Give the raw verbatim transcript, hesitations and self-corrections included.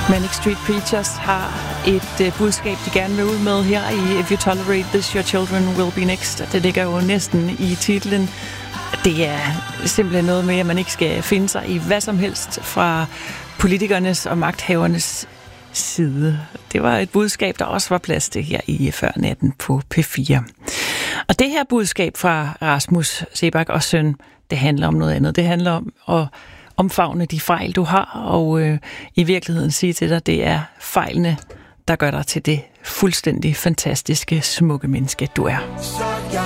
Manic Street Preachers har et uh, budskab, de gerne vil ud med her i If You Tolerate This, Your Children Will Be Next. Det ligger jo næsten i titlen. Det er simpelthen noget med, at man ikke skal finde sig i hvad som helst fra politikernes og magthavernes side. Det var et budskab, der også var plads til her i Før Natten på P fire. Og det her budskab fra Rasmus Seebach og søn, det handler om noget andet. Det handler om at omfavne de fejl, du har, og øh, i virkeligheden sige til dig, det er fejlene, der gør dig til det fuldstændig fantastiske, smukke menneske, du er.